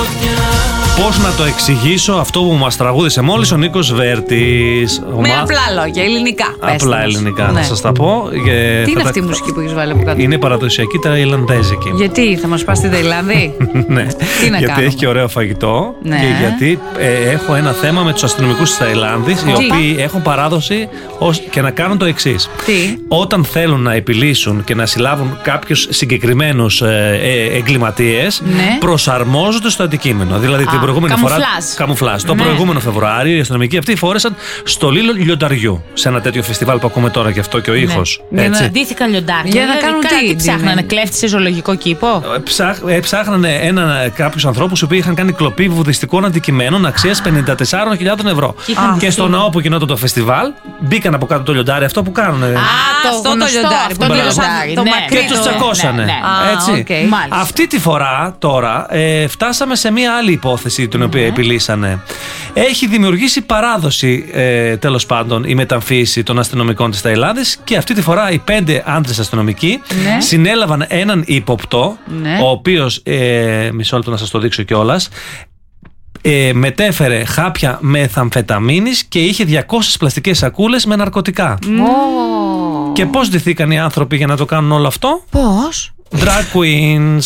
Πώς να το εξηγήσω αυτό που μας τραγούδισε μόλις ο Νίκος Βέρτης? Με απλά λόγια, ελληνικά. Απλά ελληνικά, να σας τα πω. Τι είναι αυτή η μουσική που έχεις βάλει από κάτω? Είναι παραδοσιακή ταϊλανδέζικη. Γιατί, θα μας πας στην Ταϊλάνδη? Ναι, τι να γιατί κάνουμε? έχει και ωραίο φαγητό. Ναι. Και γιατί έχω ένα θέμα με τους αστυνομικούς της Ταϊλάνδης, οι οποίοι έχουν παράδοση και να κάνουν το εξής. Τι? Όταν θέλουν να επιλύσουν και να συλλάβουν κάποιους συγκεκριμένους εγκληματίες, ναι, προσαρμόζονται στο αντικείμενο. Δηλαδή την προηγούμενη φορά. Καμουφλάζ. Το προηγούμενο Φεβρουάριο οι αστυνομικοί αυτοί φόρεσαν στολή λιονταριού. Σε ένα τέτοιο φεστιβάλ που ακούμε τώρα και αυτό και ο ήχος. Ναι. Ντύθηκαν λιοντάρια. Για να κάνουν τι ψάχνανε, κλέφτη σε ζωολογικό κήπο? Ψάχνανε κάποιους ανθρώπους οι οποίοι είχαν κάνει κλοπή βουδιστικών αντικειμένων αξίας 54.000 ευρώ. Και στο ναό που γινόταν το φεστιβάλ μπήκαν από κάτω το λιοντάρι, αυτό που κάνουνε. Αυτό το λιοντάρι. Το μακρύ. Και τους τσακώσανε. Έτσι. Αυτή τη φορά τώρα φτάσαμε σε μία άλλη υπόθεση την οποία επιλύσανε. Έχει δημιουργήσει παράδοση τέλος πάντων η μεταμφίεση των αστυνομικών της Ταϊλάνδης και αυτή τη φορά οι 5 άντρες αστυνομικοί συνέλαβαν έναν ύποπτο, ο οποίος, μισό λεπτό να σας το δείξω κιόλας, μετέφερε χάπια μεθαμφεταμίνης και είχε 200 πλαστικές σακούλες με ναρκωτικά. Και πώς ντυθήκαν οι άνθρωποι για να το κάνουν όλο αυτό? Πώς? Drag queens.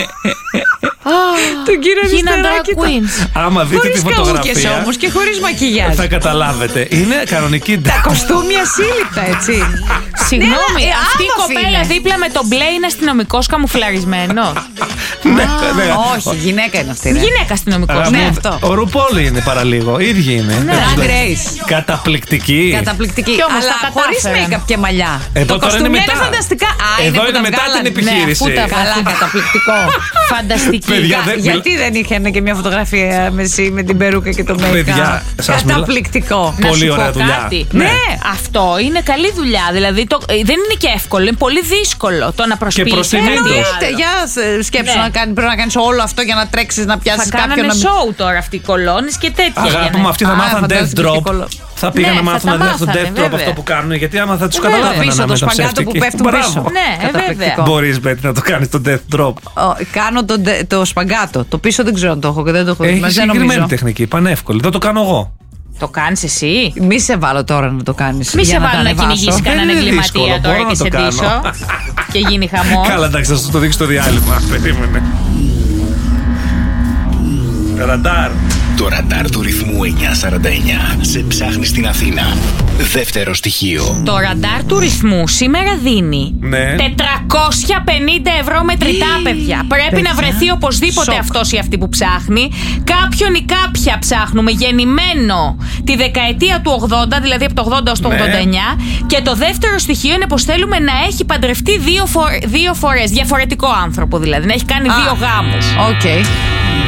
Τον κύριο Αριστεράκη. Άμα δείτε τη φωτογραφία όμως και χωρίς μακιγιάζ, θα καταλάβετε. Είναι κανονική. Τα κοστούμια σύλληπτα, έτσι. Συγγνώμη, αυτή η κοπέλα δίπλα με τον μπλε είναι αστυνομικός καμουφλαρισμένος? Ναι. Όχι, γυναίκα είναι αυτή. Γυναίκα αστυνομικός. Ναι, αυτό. Ο Ρουπόλη είναι παραλίγο. Ίδιοι είναι. Drag race. Καταπληκτική. Αλλά χωρίς make-up και μαλλιά. Το κοστούμια είναι φανταστικά. Εδώ είναι μετά την επιχείρηση. Καλά, καταπληκτικό. Φανταστική. Γιατί δεν είχαν και μια φωτογραφία με την περούκα και το make-up? Καταπληκτικό. Πολύ ωραία δουλειά. Ναι, αυτό είναι καλή δουλειά. Δηλαδή δεν είναι και εύκολο, είναι πολύ δύσκολο το να προσποιήσεις. Για σκέψου πρέπει να κάνεις όλο αυτό για να τρέξεις να πιάσεις κάποιον. Θα κάνανε show τώρα αυτοί οι κολόνες και τέτοια. Αγάπη μου, αυτοί θα μάθαν death drop. Θα πήγαν να μάθουν να δίνουν death drop αυτό που κάνουν, γιατί άμα θα τους καταλάβαιναν πίσω το σπαγκάτο που πέφτουν πίσω. Ναι, βέβαια. Μπορείς, Μπέτη, να το κάνεις το death drop? Κάνω το σπαγκάτο. Το πίσω δεν ξέρω αν το έχω και δεν το έχω δει. Έχει συγκεκριμένη τεχνική, πανεύκολη. Δεν το κάνω εγώ. Το κάνεις εσύ? Μη σε βάλω τώρα να το κάνεις. Μη σε βάλω να κυνηγήσεις κανέναν εγκληματία τώρα και σε ντύσω και γίνει χαμός. Καλά, εντάξει, θα σου το δείξω στο διάλειμμα. Περίμενε. Ραντάρ. Το ραντάρ του ρυθμού 949 σε ψάχνει στην Αθήνα. Δεύτερο στοιχείο. Το ραντάρ του ρυθμού σήμερα δίνει 450 ευρώ μετρητά, παιδιά. Πρέπει να βρεθεί οπωσδήποτε αυτός ή αυτή που ψάχνει. Κάποιον ή κάποια ψάχνουμε γεννημένο τη δεκαετία του 80, δηλαδή από το 80 ως το 89. Και το δεύτερο στοιχείο είναι πως θέλουμε να έχει παντρευτεί δύο φορές. Διαφορετικό άνθρωπο δηλαδή, να έχει κάνει 2 γάμους. Okay.